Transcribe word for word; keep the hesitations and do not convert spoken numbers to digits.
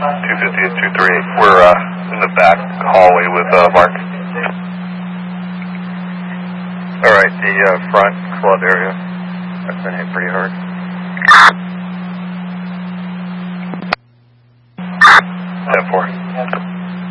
two fifty, two thirty-eight. We're uh, in the back hallway with uh, Mark. All right, the uh, front club area, that's been hit pretty hard.